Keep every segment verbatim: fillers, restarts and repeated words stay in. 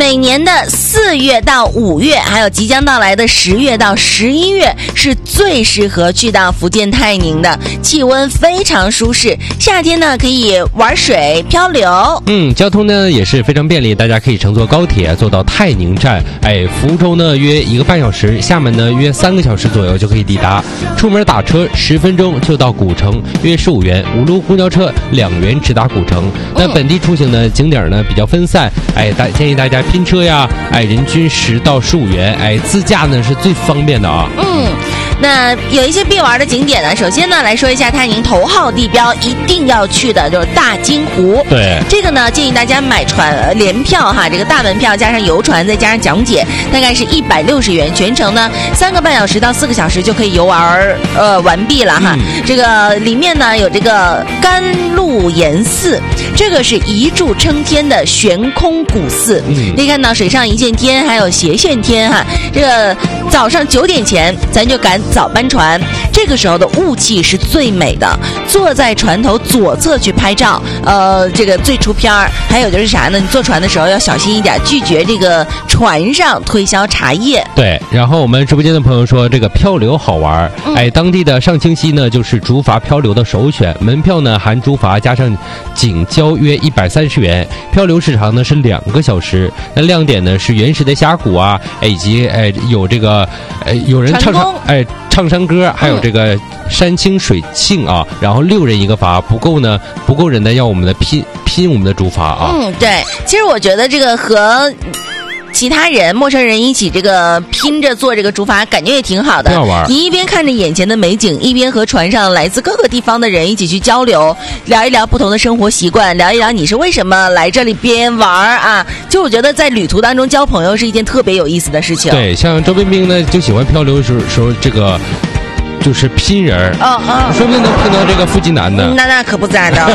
每年的四月到五月，还有即将到来的十月到十一月，是最适合去到福建泰宁的，气温非常舒适。夏天呢可以玩水漂流， 嗯，交通呢也是非常便利，大家可以乘坐高铁坐到泰宁站，哎，福州呢约一个半小时，厦门呢约三个小时左右就可以抵达。出门打车十分钟就到古城，约十五元，五路公交车两元直达古城。那本地出行呢景点呢比较分散，哎，大建议大家拼车呀，哎，人均十到十五元，哎，自驾呢是最方便的啊。 嗯，那有一些必玩的景点呢，首先呢来说一下泰宁头号地标一定要去的就是大金湖。 对， 这个呢建议大家买船呃联票哈，这个大门票加上游船再加上讲解，大概是一百六十元，全程呢三个半小时到四个小时就可以游玩呃完毕了哈。嗯、这个里面呢有这个甘露岩寺，这个是一柱撑天的悬空古寺，嗯、可以看到水上一线天，还有斜线天哈。这个早上九点前咱就赶早班船，这个时候的雾气是最美的，坐在船头左侧去拍照，呃，这个最出片儿。还有就是啥呢？你坐船的时候要小心一点，拒绝这个船上推销茶叶。 对，然后我们直播间的朋友说这个漂流好玩，嗯、哎，当地的上清溪呢就是竹筏漂流的首选，门票呢含竹筏加上景交约一百三十元，漂流时长呢是两个小时。那亮点呢是原始的峡谷啊，哎，以及哎有这个哎有人唱唱哎唱山歌，还有这个山清水庆啊，然后六人一个筏，不够呢不够人呢要我们的拼拼我们的竹筏啊。 嗯，对，其实我觉得这个和其他人陌生人一起这个拼着做这个竹筏，感觉也挺好的。 好玩， 你一边看着眼前的美景，一边和船上来自各个地方的人一起去交流，聊一聊不同的生活习惯，聊一聊你是为什么来这里边玩啊。就我觉得在旅途当中交朋友是一件特别有意思的事情。 对，像周冰冰呢就喜欢漂流的时候时候这个就是拼人儿， 哦哦， 说不定能拼到这个腹肌男的。 那那可不咋的。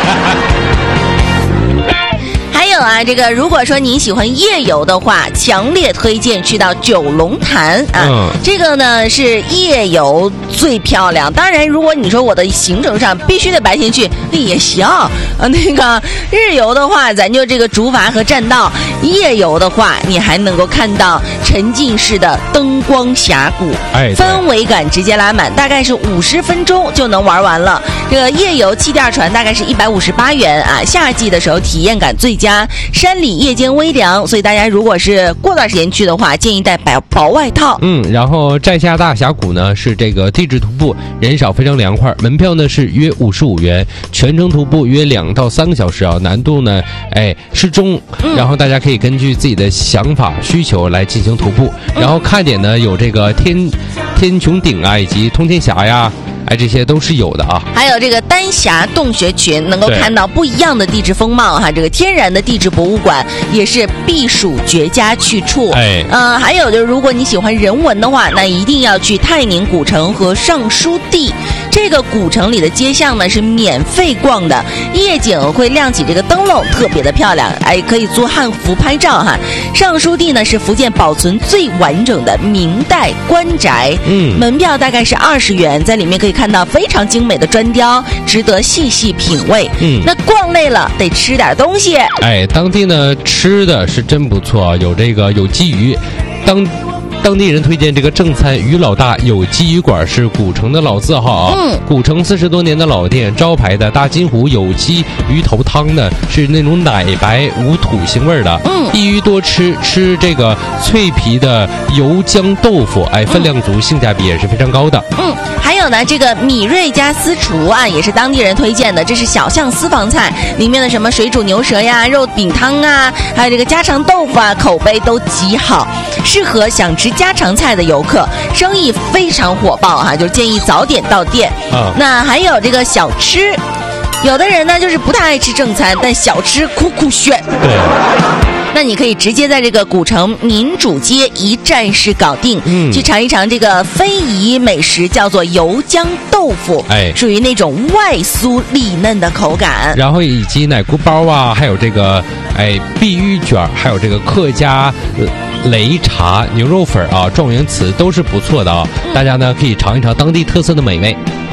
还有啊，这个如果说您喜欢夜游的话，强烈推荐去到九龙潭啊。嗯、这个呢是夜游最漂亮。当然，如果你说我的行程上必须得白天去，那也行。呃，那个日游的话，咱就这个竹筏和栈道；夜游的话，你还能够看到沉浸式的灯光峡谷， 哎， 氛围感直接拉满，大概是五十分钟就能玩完了。这个夜游气垫船大概是一百五十八元啊，夏季的时候体验感最佳。山里夜间微凉，所以大家如果是过段时间去的话，建议带薄薄外套。 嗯，然后寨下大峡谷呢是这个地质徒步，人少非常凉快，门票呢是约五十五元，全程徒步约两到三个小时啊，难度呢哎适中，然后大家可以根据自己的想法需求来进行徒步。嗯、然后看点呢有这个天天穹顶啊，以及通天峡呀。哎，这些都是有的啊。 还有这个丹霞洞穴群，能够看到不一样的地质风貌哈。这个天然的地质博物馆也是避暑绝佳去处。 哎， 呃，还有就是如果你喜欢人文的话，那一定要去泰宁古城和尚书地。这个古城里的街巷呢是免费逛的，夜景会亮起这个灯笼，特别的漂亮。哎，可以租汉服拍照哈。尚书地呢是福建保存最完整的明代官宅，嗯，门票大概是二十元，在里面可以看到非常精美的砖雕，值得细细品味。嗯，那逛累了得吃点东西。 哎，当地呢吃的是真不错，有这个有机鱼，当。当地人推荐这个正餐于老大有机鱼馆，是古城的老字号啊。嗯，古城四十多年的老店，招牌的大金湖有机鱼头汤呢，是那种奶白无土腥味的。嗯，一鱼多吃，吃这个脆皮的油浆豆腐，哎，分量足，性价比也是非常高的。 嗯，还有呢，这个米瑞家私厨啊，也是当地人推荐的，这是小巷私房菜，里面的什么水煮牛舌呀、肉饼汤啊，还有这个家常豆腐啊，口碑都极好，适合想吃家常菜的游客，生意非常火爆哈、啊，就建议早点到店。啊，那还有这个小吃，有的人呢就是不太爱吃正餐，但小吃酷酷炫。 对。 那你可以直接在这个古城民主街一站式搞定，嗯，去尝一尝这个非遗美食，叫做油浆豆腐，哎，属于那种外酥里嫩的口感。 然后以及奶菇包啊，还有这个哎碧玉卷，还有这个客家擂茶、牛肉粉啊、状元糍都是不错的啊，嗯、大家呢可以尝一尝当地特色的美味。 嗯，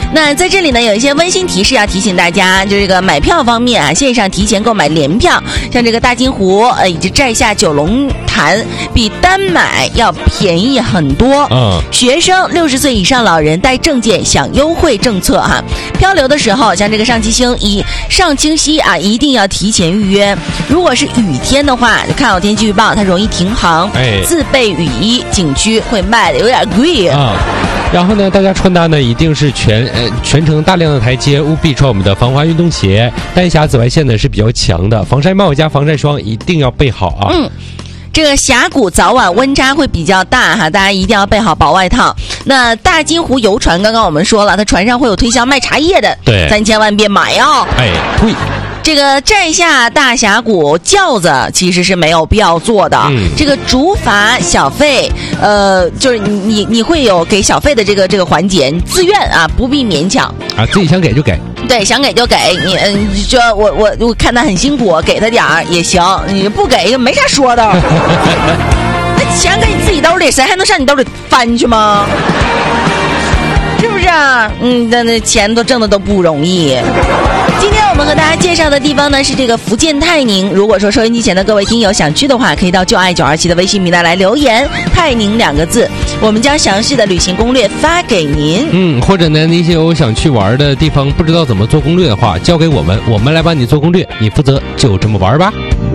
那在这里呢，有一些温馨提示要提醒大家，就这个买票方面啊，线上提前购买联票，像这个大金湖呃以及寨下九龙潭比单买要便宜很多。 嗯， 学生、六十岁以上老人带证件享优惠政策哈。漂流的时候，像这个上七星一上清溪啊，一定要提前预约。如果是雨天的话，看好天气预报，它容易停航， 哎， 自备雨衣，景区会卖的有点贵啊。然后呢，大家穿搭呢一定是全呃全程大量的台阶，务必穿我们的防滑运动鞋，丹霞紫外线呢是比较强的，防晒帽加防晒霜一定要备好啊。 嗯。这个峡谷早晚温差会比较大哈，大家一定要备好薄外套。那大金湖游船，刚刚我们说了，它船上会有推销卖茶叶的， 对， 咱千万别买哦。 哎，对。 这个寨下大峡谷轿子其实是没有必要坐的，嗯、这个竹筏小费，呃，就是你你你会有给小费的这个这个环节，你自愿啊，不必勉强啊，自己想给就给， 对，想给就给你，嗯，说我我我看他很辛苦，给他点儿也行，你不给就没啥说的，那钱搁你自己兜里，谁还能上你兜里翻去吗？是不是啊？嗯，那那钱都挣的都不容易。今天我们和大家介绍的地方呢是这个福建泰宁。如果说收音机前的各位听友想去的话，可以到就爱九二七的微信平台来留言“泰宁”两个字，我们将详细的旅行攻略发给您。 嗯，或者呢，那些有想去玩的地方不知道怎么做攻略的话，交给我们，我们来帮你做攻略，你负责就这么玩吧。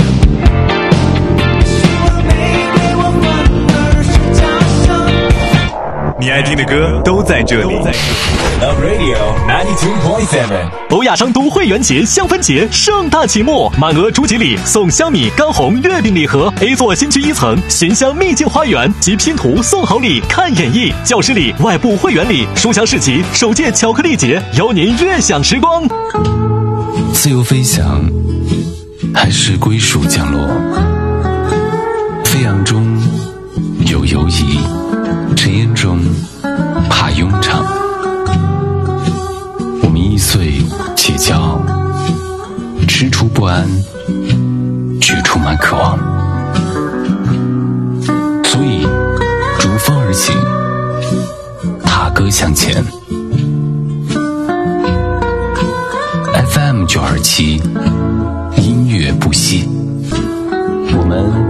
你爱听的歌都在这里。Love Radio 九十二点七。欧亚商都会员节香氛节盛大启幕，满额出吉礼送香米干红月饼礼盒 ，A 座新区一层寻香秘境花园及拼图送好礼看演绎，教师礼、外部会员礼、书香市集首届巧克力节，邀您悦享时光。 自由飞翔，还是归属降落？飞扬中有犹疑，尘烟中怕庸常。我们易碎且骄傲，踟蹰不安，却充满渴望。所以逐风而行，踏歌向前。F M 九二七，音乐不息，我们